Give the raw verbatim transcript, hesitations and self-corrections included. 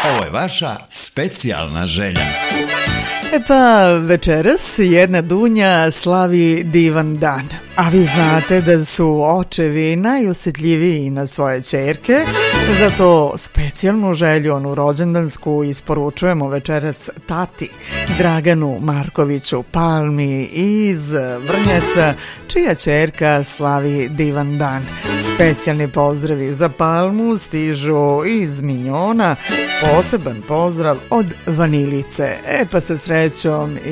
Ovo je vaša specijalna želja. E pa večeras jedna Dunja slavi divan dan, a vi znate da su očevi najosjetljiviji na svoje ćerke, zato specijalnu želju, onu rođendansku, isporučujemo večeras tati Draganu Markoviću Palmi iz Vrnjaca, čija ćerka slavi divan dan. Specijalni pozdravi za Palmu stižu iz Minjona, poseban pozdrav od Vanilice. E pa se srećom